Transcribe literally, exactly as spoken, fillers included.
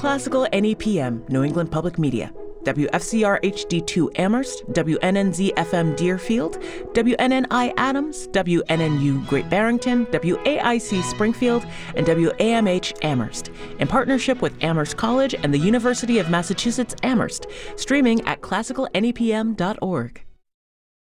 Classical N E P M, New England Public Media. W F C R H D two Amherst, W N N Z F M Deerfield, W N N I Adams, W N N U Great Barrington, W A I C Springfield, and W A M H Amherst, in partnership with Amherst College and the University of Massachusetts Amherst, streaming at classical N E P M dot org.